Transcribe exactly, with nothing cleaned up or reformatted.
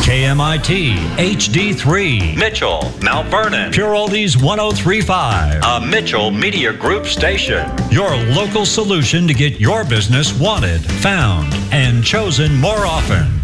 K M I T, H D three, Mitchell, Mount Vernon, Pure Oldies one oh three point five. A Mitchell Media Group station. Your local solution to get your business wanted, found, and chosen more often.